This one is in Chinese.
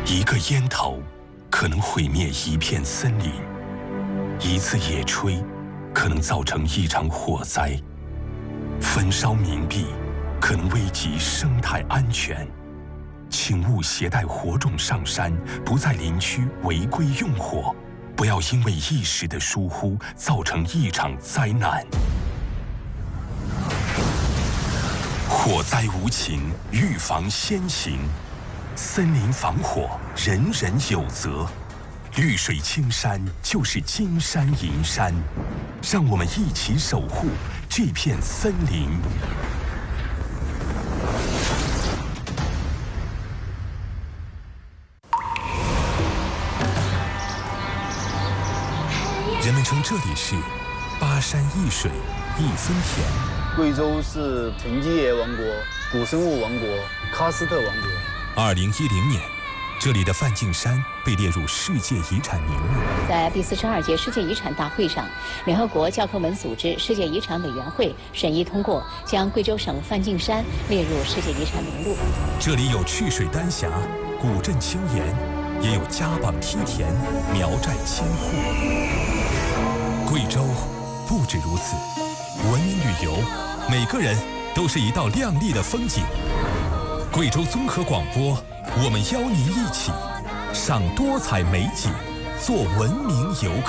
一个烟头可能毁灭一片森林，一次野炊可能造成一场火灾，焚烧冥币可能危及生态安全。请勿携带火种上山，不在林区违规用火，不要因为一时的疏忽造成一场灾难。火灾无情，预防先行。森林防火，人人有责。绿水青山就是金山银山，让我们一起守护这片森林。人们称这里是巴山一水一分田。 贵州是沉积叶王国、古生物王国、喀斯特王国。 2010年，这里的梵净山被列入世界遗产名录。 在第42届世界遗产大会上，联合国教科文组织世界遗产委员会审议通过，将贵州省梵净山列入世界遗产名录。 这里有曲水丹霞、古镇青岩，也有家榜梯田、苗寨千户。贵州不止如此，文明旅游，每个人都是一道亮丽的风景。贵州综合广播，我们邀您一起赏多彩美景，做文明游客。